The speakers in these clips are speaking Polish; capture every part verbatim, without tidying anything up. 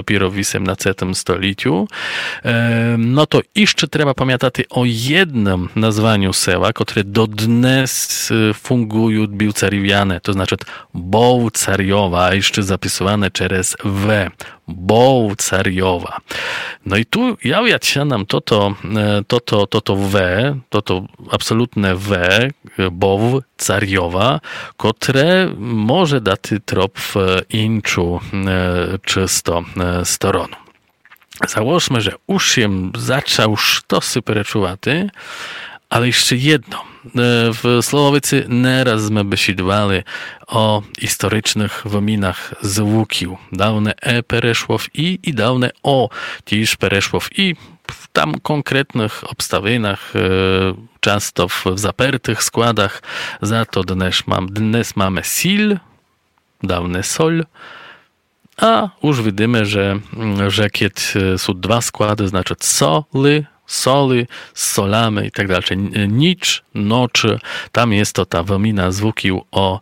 dopiero w osiemnадцятому stoliciu. No to jeszcze trzeba pamiętać o jednym nazwaniu sela, które do dnes fungują biłcariowane, to znaczy Bołcariowa, a jeszcze zapisywane przez W. Bołcariowa. No i tu jawiać się nam to to, to, to, to, to W, to to absolutne W, Bołcariowa, które może dać trop w inczu czysto storonu. Załóżmy, że już jem zaczął sztosy pereczułaty, ale jeszcze jedno. W Słowowicy nieraz my besidowali o historycznych wominach z Łukiu. Dawne E pereszło w I i dawne O też pereszło w I. W tam konkretnych obstawieniach, często w zapertych składach. Za to dnes, mam, dnes mamy sil, dawne sol. A już widzimy, że, że kiedy są dwa składy, znaczy soli, soli, solamy i tak dalej. Nicz, noczy, tam jest to ta womina zwukił o,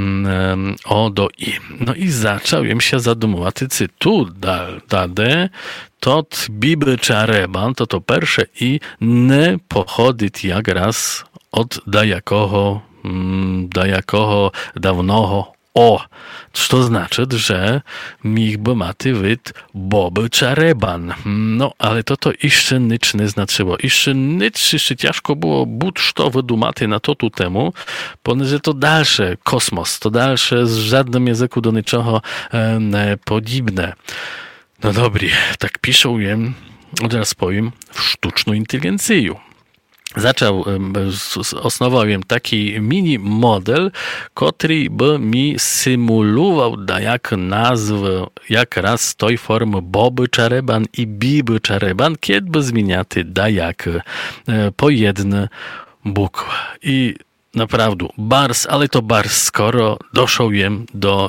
o do i. No i zaczął im się zadumować, czy tu dade, tot biby czareban, to to pierwsze i nie pochodzi jak raz od dajakoho, dajakoho dawnoho o, co znaczy, że michby maty wyd boby czareban. No, ale to to jeszcze nic nie znaczyło. Jeszcze nic, jeszcze ciężko było but co wydumaty na to tu temu, ponieważ to dalsze kosmos, to dalsze z żadnym języku do niczego e, podobne. No dobry, tak piszą jem, od razu powiem, w sztuczną inteligencję. Zaczął, osnowałem taki mini model, który by mi symulował da jak nazwę, jak raz tej formy boby czareban i biby czareban, kiedy by zmieniaty da jak po jedne bukwy. I naprawdę, bars, ale to bars, skoro doszedłem do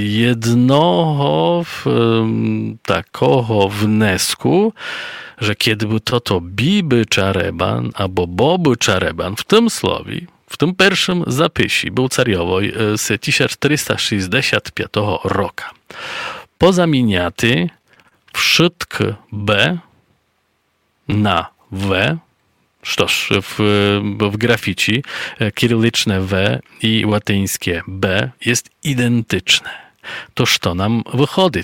jednego takiego wniosku, że kiedy by to to biby czareban albo boby czareban w tym słowie, w tym pierwszym zapisie Bołcariowej z tysiąc czterysta sześćdziesiątego piątego roku pozamieniaty wszystkie B na W, Sztoż, w, w grafici kirylliczne W i łatyńskie B jest identyczne. Toż to nam wychodzi?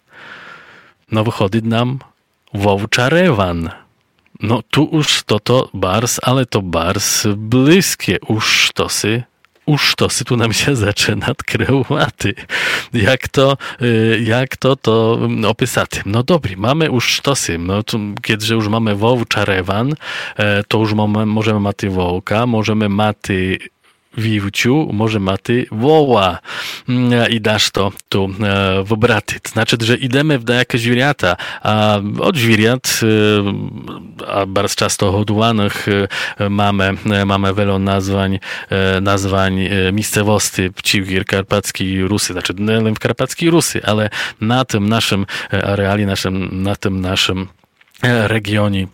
No wychodzi nam Wołczarewan. No tu już to to bars, ale to bars bliskie już sztosy. Już sztosy tu nam się zaczyna kreułaty. Jak to, jak to to opisaty? No dobry, mamy już sztosy. No to, kiedy już mamy Wołczarewan, to już mamy, możemy maty wołka, możemy maty wiwciu, może maty woła i dasz to tu w obraty. To znaczy, że idziemy w jakieś zwierzęta, a od zwierząt, a bardzo często hodowlanych, mamy, mamy wiele nazwań, nazwań miejscowości w Karpackiej Rusy, znaczy nie w Karpackiej Rusy, ale na tym naszym areale, naszym, na tym naszym regionie,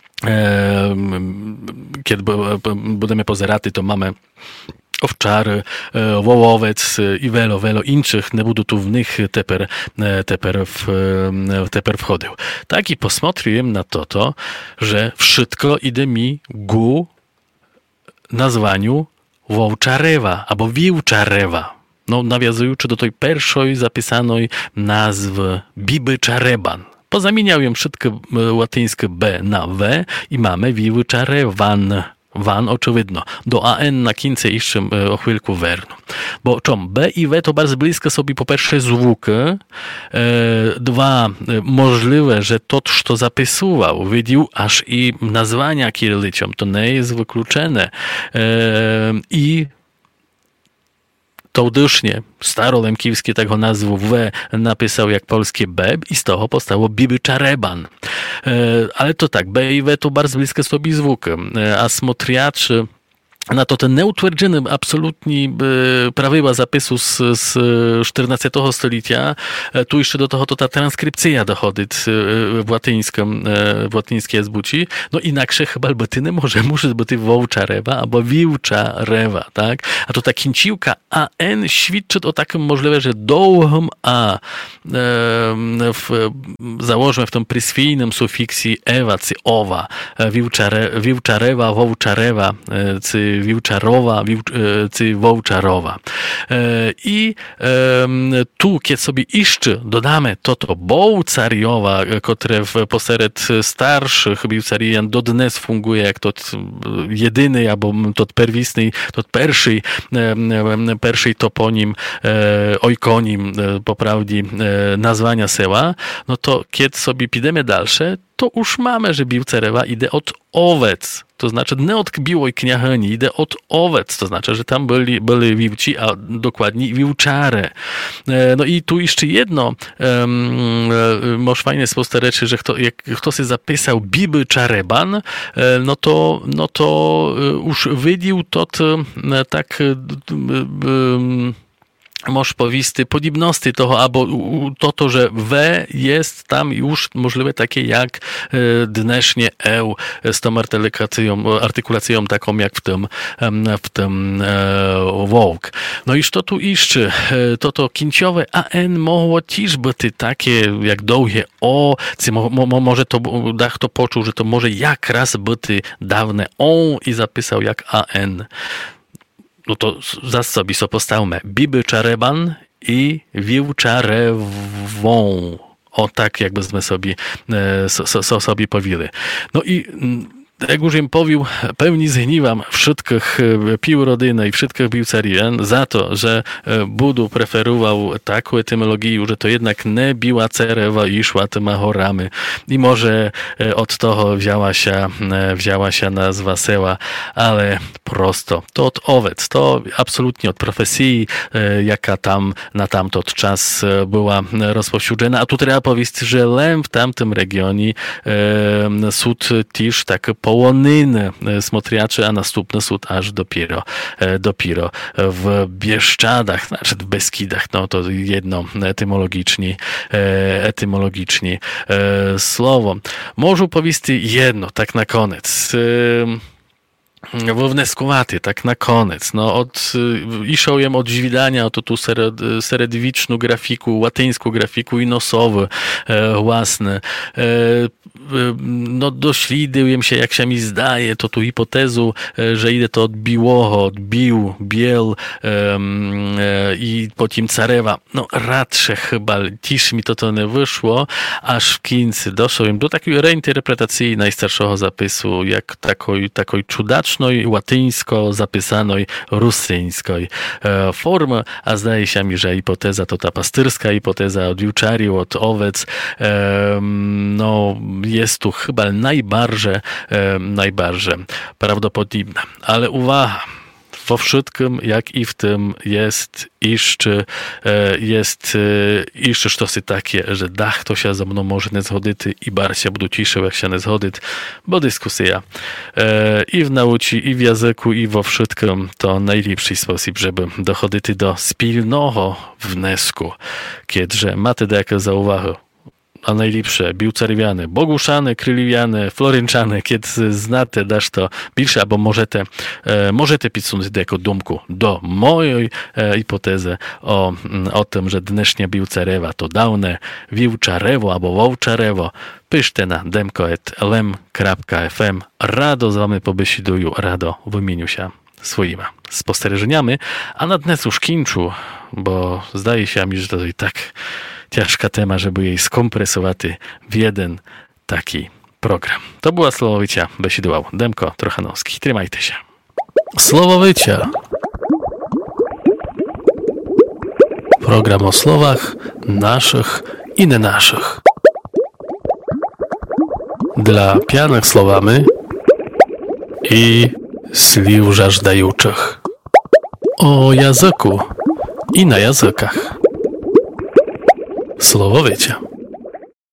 kiedy będziemy pozeraty, to mamy owczary, wołowiec i wiele, wiele innych, nie budu tu w nich teper, teper, w, teper wchodził. Tak i posмотрим na to, to, że wszystko idzie mi ku nazwaniu Wołczarewa albo Wiłczarewa. No, nawiązując do tej pierwszej zapisanej nazwy Biby Czareban. Pozamieniał ją wszystkie łatyńskie B na W i mamy Wiłczarewan. Van, oczywidno. Do A N na kince jeszcze o chwilku wernu. Bo czom, B i W to bardzo blisko sobie po pierwsze zwuki. E, dwa, e, możliwe, że to, co zapisywał, widział aż i nazwania kirylicią. To nie jest wykluczone. E, I Tołdysznie, starolemkiwskie tego nazwu W napisał jak polskie B i z toho powstało Biby Czareban. E, ale to tak, B i W to bardzo bliskie sobie zwuki. A smotriaczy na to ten neutwierdzony absolutnie prawidła zapisu z, z czternastego stulecia, tu jeszcze do tego to ta transkrypcja dochodzi w łatyńskim, w łatyńskiej zbuci, no inaksze chyba by ty nie może, muszę by ty wołcza rewa, albo wiłcza rewa, tak? A to ta kinciłka a n świadczy o takim możliwe, że długim a w, założmy w tym pryswijnym sufiksie ewa, cy owa, wiłcza rewa, wołcza rewa, cy wiłczarowa, cy wołczarowa. I tu, kiedy sobie jeszcze dodamy to to bołcariowa, które w poseret starszych biłcarijan do dnes funguje jak to jedyny, albo to perwisny, to pierwszy, pierwszy toponim, ojkonim, poprawdi nazwania sela, no to kiedy sobie pidemy dalsze, to już mamy, że biłcarewa idzie od owec. To znaczy nie od biłej kniacheni, idzie od owec. To znaczy, że tam byli, byli wiłci, a dokładnie wiłczare. No i tu jeszcze jedno, um, może fajnie spostareczy, że kto, jak kto się zapisał Biby Czareban, no to, no to już widział to tak um, może powisty podobności toho, albo to, to, że we jest tam już możliwe takie jak dneśnie eł z tą artykulacją, artykulacją taką jak w tym, w tym e, wołk. No i to tu jeszcze, to to kinciowe an mogło też być takie jak długie o, mo, mo, może to dach to poczuł, że to może jak raz być dawne o i zapisał jak an. No to za sobie so postawmy. Biby Czareban i Wiłczarewą. O tak jakbyśmy sobie, so, so sobie powiedzieli. No i jak już im powił, pełni zgniwam wszystkich pił rodziny i wszystkich biłcarian za to, że Budu preferował taką etymologię, że to jednak nie biła cerewa i szła tyma horami. I może od tego wzięła się, wzięła się nazwa sela, ale prosto. To od owiec, to absolutnie od profesji, jaka tam na tamto czas była rozpowszechniona. A tu trzeba powiedzieć, że lem w tamtym regionie sud też tak połoniny smotriaczy, a następny sud aż dopiero, dopiero w Bieszczadach, znaczy w Beskidach, no to jedno etymologicznie, etymologicznie słowo. Może powiedzieć jedno, tak na koniec. Wówneskowaty, tak na koniec. No od, iszał jem od dźwidania, oto tu seredwiczną grafiku, łatyńską grafiku i nosowy e, własny. E, no doślidyłem się, jak się mi zdaje, to tu hipotezu, e, że idę to od biłoho, od bił, biel e, e, i potem carewa. No radsze chyba, tisz mi to to nie wyszło, aż w końcu doszłem do takiej reinterpretacji najstarszego zapisu, jak takoj, takoj czudacznej, łatyńsko zapisanej rusyńskiej e, formy, a zdaje się mi, że hipoteza to ta pastyrska hipoteza od wiłczari, od owiec, e, no jest tu chyba najbardziej, e, najbardziej prawdopodobna. Ale uwaga, we wszystkim, jak i w tym jest jeszcze, jest jeszcze sztosy takie, że dach to się ze mną może nie zgodzić i bardziej budu ciszył, jak się nie zgodzić, bo dyskusja i w nauce, i w języku, i we wszystkim to najlepszy sposób, żeby dochodzić do spilnego wniosku, kiedże macie takie zauwagi, a najlepsze biłcariwiane, boguszane, kryliwiane, florynczane, kiedy znacie, dasz to bliższe, albo możecie, e, możecie pisać jako dumku do mojej e, hipotezy o, o tym, że dneśnie biłcarewa to dawne wiłczarewo albo wołczarewo. Piszcie na demko kropka el em kropka ef em. Rado z wami pobesiduję, rado wymienię się swoimi spostrzeżeniami, a na dnes już kończę, bo zdaje się mi, że to i tak ciężka tema, żeby jej skompresować w jeden taki program. To była Słowowicia, besidował Demko Trochanowski. Trzymajcie się. Słowowicia. Program o słowach naszych i nie naszych. Dla pijanych słowami i sliw żażdajuczych. O języku i na językach. Słowowicia.